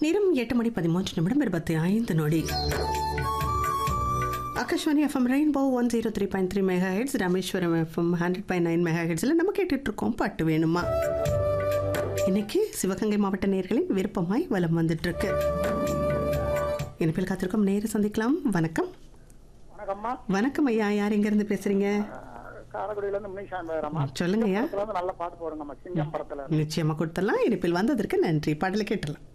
நேரம் 8:13 நொடி. Akashvani FM rainbow 103.3 megahertz, Rameswaram FM 100.9 மெகாஹெட்ஸில் நம்ம கேட்டுட்டு இருக்கோம் பாட்டு வேணுமா. இன்னைக்கு சிவகங்கை மாவட்ட நேயர்களின் விருப்பமாய் வலம் வந்துட்டு இருக்கு. இனிப்பில் காத்திருக்கும் நேர சந்திக்கலாம். வணக்கம். வணக்கம் ஐயா, யார் எங்க இருந்து பேசுறீங்க? சொல்லுங்க ஐயா. நல்ல பாட்டு போடுங்க. நிச்சயமா கொடுத்துடலாம். இனிப்பில் வந்ததற்கு நன்றி. பாடலை கேட்டலாம்.